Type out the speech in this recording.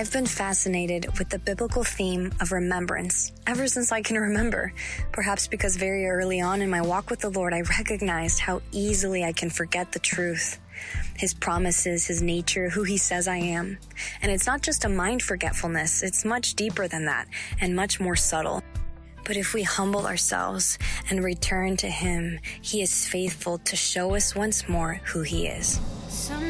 I've been fascinated with the biblical theme of remembrance ever since I can remember. Perhaps because very early on in my walk with the Lord, I recognized how easily I can forget the truth, His promises, His nature, who He says I am. And it's not just a mind forgetfulness, it's much deeper than that and much more subtle. But if we humble ourselves and return to Him, He is faithful to show us once more who He is.